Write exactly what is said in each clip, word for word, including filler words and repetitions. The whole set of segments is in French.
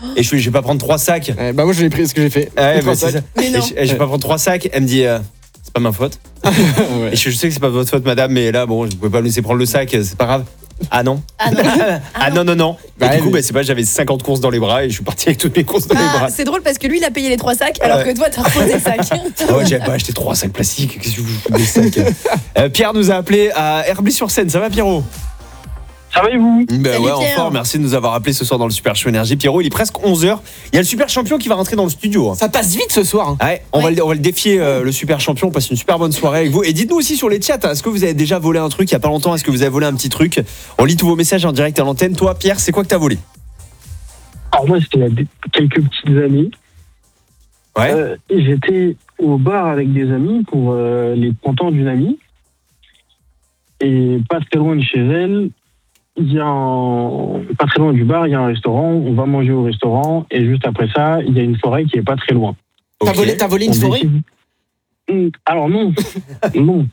Et je fais, je vais pas prendre trois sacs. Euh, bah moi je l'ai pris, ce que j'ai fait. Ouais, Trois bah, c'est sacs. ça. Et, je, et je vais pas prendre trois sacs. Elle me dit, euh, c'est pas ma faute. Ouais. Et je, je sais que c'est pas votre faute, madame, mais là, bon, je pouvais pas me laisser prendre le sac, c'est pas grave. Ah non. Ah non. Ah non, non, non. Et Bah, du coup, elle- bah, c'est pas, j'avais cinquante courses dans les bras et je suis parti avec toutes mes courses dans les Ah, bras. c'est drôle parce que lui il a payé les trois sacs alors Ouais. que toi t'as reposé le sac. Ah ouais, j'avais pas acheté trois sacs plastiques. Qu'est-ce que vous faites des sacs euh, Pierre nous a appelé à Herbly-sur-Seine. Ça va, Pierrot? Ça va et vous? Ben Salut, ouais, en Pierre. forme. Merci de nous avoir appelé ce soir dans le Super Show Énergie. Pierrot, il est presque onze heures. Il y a le super champion qui va rentrer dans le studio. hein. Ça passe vite ce soir. hein. Ouais, on, Ouais. Va le, on va le défier, euh, le super champion. On passe une super bonne soirée avec vous. Et dites-nous aussi sur les chats, hein, est-ce que vous avez déjà volé un truc il y a pas longtemps? Est-ce que vous avez volé un petit truc? On lit tous vos messages en direct à l'antenne. Toi, Pierre, c'est quoi que t'as volé? Alors moi, c'était il y a des- quelques petites années. Ouais. Euh, j'étais au bar avec des amis pour euh, les trente ans d'une amie. Et pas très loin de chez elle, il y a un... pas très loin du bar, il y a un restaurant. On va manger au restaurant. Et juste après ça, il y a une forêt qui est pas très loin. T'as Ok. volé, t'as volé une On forêt décide- Hum, Alors non, non.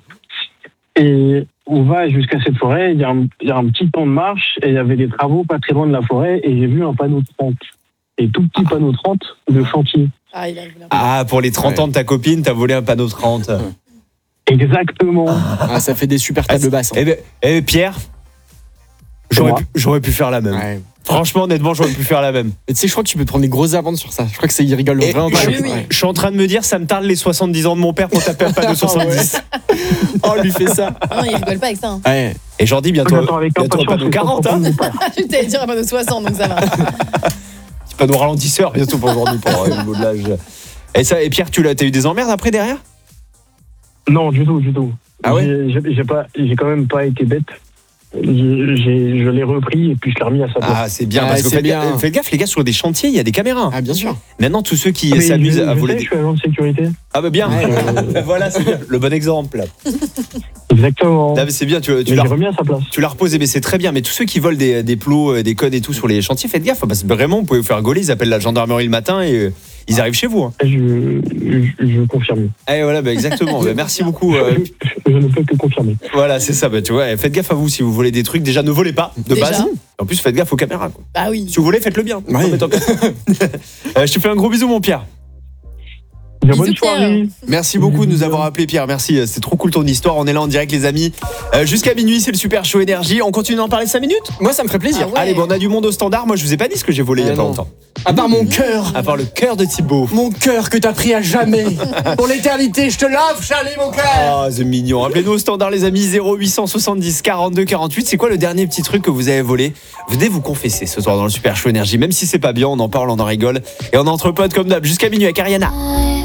Et on va jusqu'à cette forêt, il y, a un, il y a un petit temps de marche et il y avait des travaux pas très loin de la forêt et j'ai vu un panneau trente. Et tout petit panneau trente de chantier. Ah, il a voulu un peu. Ah, pour les trente Ouais. ans de ta copine, t'as volé un panneau trente. Exactement. Ah, ça fait des super tables basses. hein. Eh ben, eh ben, Pierre, j'aurais Moi. pu, j'aurais pu faire la même. Ouais. Franchement, honnêtement, j'aurais pu faire la même. Et tu sais, je crois que tu peux te prendre des grosses amendes sur ça. Je crois que c'est ils rigolent Et vraiment je, pas. oui, oui. Ouais. je suis en train de me dire, ça me tarde les soixante-dix ans de mon père pour taper un panneau soixante-dix. Oh, lui fait ça. Non, il rigole pas avec ça. Hein. Ouais. Et j'en dis bientôt, J'attends avec bientôt un impatience panneau les quarante, soixante ans hein. de mon père. Je t'allais dire un panneau soixante donc ça va. Petit panneau ralentisseur bientôt pour aujourd'hui pour euh, au niveau de l'âge. Et, ça, et Pierre, tu l'as, t'as eu des emmerdes après derrière? Non, du tout, du tout. Ah ouais J'ai- j'ai, j'ai pas, j'ai quand même pas été bête. J'ai, j'ai- je l'ai repris et puis je l'ai remis à sa place. Ah, c'est bien, Ah, parce que c'est faites, bien. faites gaffe, les gars, sur des chantiers, il y a des caméras. Ah, bien sûr. Maintenant, tous ceux qui Ah, mais s'amusent je, à je voler sais, des. je suis agent de sécurité. Ah, bah bien. Euh, Voilà, c'est bien. Le bon exemple. Exactement. Là, mais c'est bien, tu, Mais tu je l'as l'ai remis à sa place. tu l'as reposé, mais c'est très bien. Mais tous ceux qui volent des, des plots, euh, des codes et tout sur les chantiers, faites gaffe, parce que vraiment, vous pouvez vous faire gauler. Ils appellent la gendarmerie le matin et euh, ils arrivent chez vous. hein. Je, je, je confirme. Eh voilà, bah, exactement. Bah, merci beaucoup. euh, Je, je ne peux que confirmer. voilà, c'est ça. Bah, tu vois, faites gaffe à vous si vous volez des trucs. Déjà, ne volez pas de Déjà. base. En plus, faites gaffe aux caméras. quoi. Bah oui. Si vous voulez, faites-le bien. Ouais. Non, mais tant pis. Euh, je te fais un gros bisou, mon Pierre. Bien, Bisous, bonne soirée. Merci beaucoup de nous avoir appelé, Pierre. Merci, euh, c'est trop cool ton histoire. On est là en direct, les amis. Euh, jusqu'à minuit, c'est le Super Show Énergie. On continue d'en parler cinq minutes. Moi, ça me ferait plaisir. Ah ouais. Allez, bon, on a du monde au standard. Moi, je vous ai pas dit ce que j'ai volé il y a Ah pas non. longtemps. À part mon cœur. À part le cœur de Thibaut. Mon cœur que t'as pris à jamais. Pour l'éternité, je te l'offre, Charlie, mon cœur. Ah, c'est mignon. Appelez-nous au standard, les amis. zéro huit cent soixante-dix quarante-deux quarante-huit. C'est quoi le dernier petit truc que vous avez volé? Venez vous confesser ce soir dans le Super Show Énergie. Même si c'est pas bien, on en parle, on en rigole. Et on est entre potes comme d'hab. Jusqu'à minuit avec Ariana.